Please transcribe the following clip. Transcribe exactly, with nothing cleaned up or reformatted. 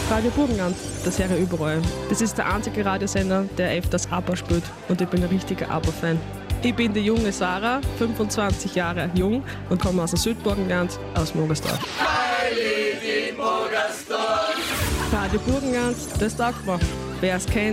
Radio Burgenland, das höre ich überall. Das ist der einzige Radiosender, der öfters ABBA spielt und ich bin ein richtiger ABBA-Fan. Ich bin die junge Sarah, fünfundzwanzig Jahre jung und komme aus dem Südburgenland, aus Mogersdorf. Radio Burgenland, das taugt mir. Wer es kennt,